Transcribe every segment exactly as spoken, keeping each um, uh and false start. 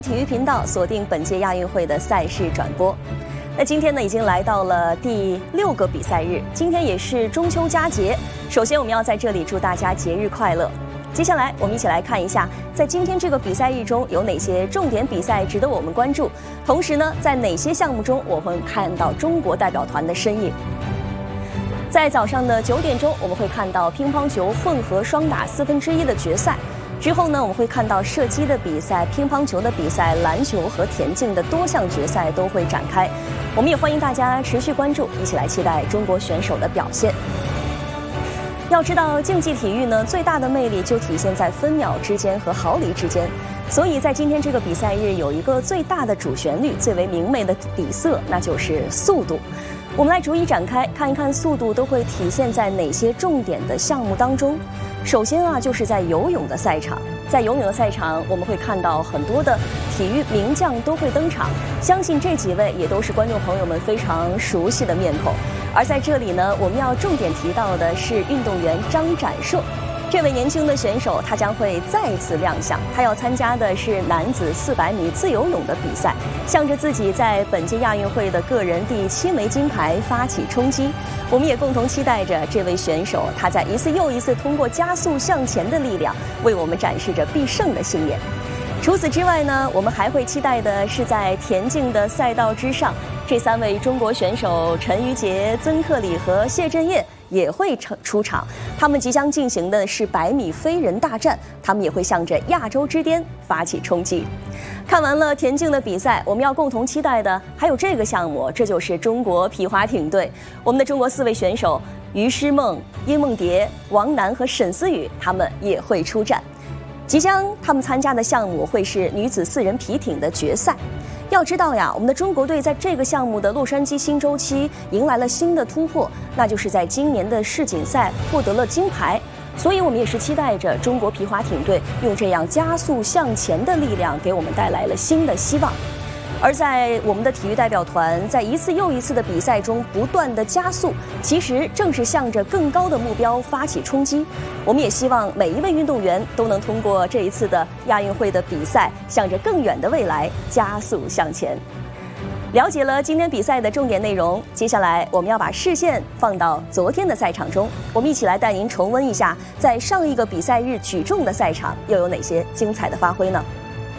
体育频道锁定本届亚运会的赛事转播。那今天呢，已经来到了第六个比赛日，今天也是中秋佳节。首先，我们要在这里祝大家节日快乐。接下来，我们一起来看一下，在今天这个比赛日中有哪些重点比赛值得我们关注。同时呢，在哪些项目中我们会看到中国代表团的身影。在早上的九点钟，我们会看到乒乓球混合双打四分之一的决赛。之后呢，我们会看到射击的比赛、乒乓球的比赛、篮球和田径的多项决赛都会展开。我们也欢迎大家持续关注，一起来期待中国选手的表现。要知道，竞技体育呢，最大的魅力就体现在分秒之间和毫厘之间。所以在今天这个比赛日，有一个最大的主旋律、最为明媚的底色，那就是速度。我们来逐一展开，看一看速度都会体现在哪些重点的项目当中。首先啊，就是在游泳的赛场，在游泳的赛场，我们会看到很多的体育名将都会登场，相信这几位也都是观众朋友们非常熟悉的面孔。而在这里呢，我们要重点提到的是运动员张展硕。这位年轻的选手，他将会再次亮相。他要参加的是男子四百米自由泳的比赛，向着自己在本届亚运会的个人第七枚金牌发起冲击。我们也共同期待着这位选手，他在一次又一次通过加速向前的力量，为我们展示着必胜的信念。除此之外呢，我们还会期待的是在田径的赛道之上，这三位中国选手陈瑜杰、曾克礼和谢震业也会出场。他们即将进行的是百米飞人大战，他们也会向着亚洲之巅发起冲击。看完了田径的比赛，我们要共同期待的还有这个项目，这就是中国皮划艇队。我们的中国四位选手于诗梦、殷梦蝶、王楠和沈思雨，他们也会出战。即将他们参加的项目会是女子四人皮艇的决赛。要知道呀，我们的中国队在这个项目的洛杉矶新周期迎来了新的突破，那就是在今年的世锦赛获得了金牌。所以我们也是期待着中国皮划艇队用这样加速向前的力量，给我们带来了新的希望。而在我们的体育代表团在一次又一次的比赛中不断的加速，其实正是向着更高的目标发起冲击。我们也希望每一位运动员都能通过这一次的亚运会的比赛，向着更远的未来加速向前。了解了今天比赛的重点内容，接下来我们要把视线放到昨天的赛场中，我们一起来带您重温一下，在上一个比赛日举重的赛场又有哪些精彩的发挥呢？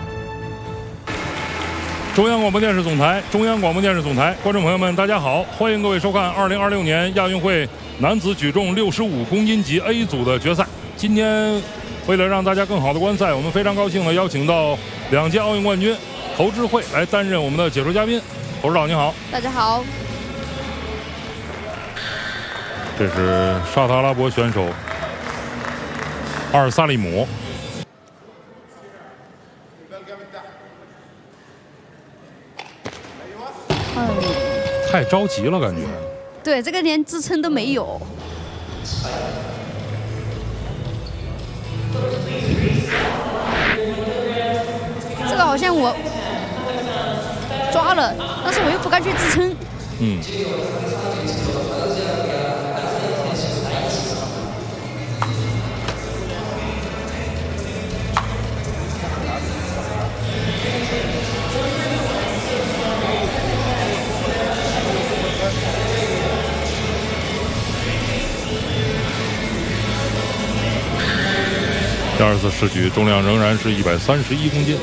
中央广播电视总台，中央广播电视总台，观众朋友们，大家好，欢迎各位收看二零二六年亚运会男子举重六十五公斤级 A 组的决赛。今天为了让大家更好的观赛，我们非常高兴的邀请到两届奥运冠军侯智慧来担任我们的解说嘉宾。侯指导您好。 大家好。 这是沙特阿拉伯选手阿尔萨利姆。太着急了，感觉。 对，这个连支撑都没有。这个好像我抓了，但是我又不敢去支撑。嗯。第二次试举重量仍然是一百三十一公斤。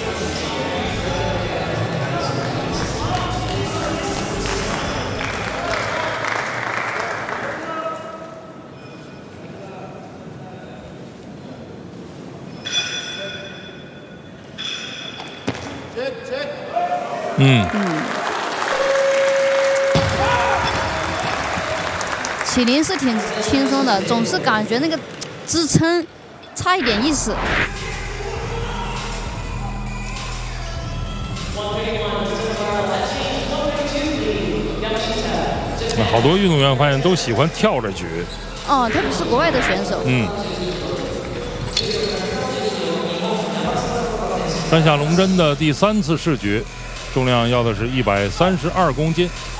嗯。嗯。 起灵是挺轻松的，总是感觉那个支撑差一点意思。 好多运动员发现都喜欢跳着举。 哦，特别是国外的选手。 嗯。山下龙真的第三次试举，重量要的是一百三十二公斤。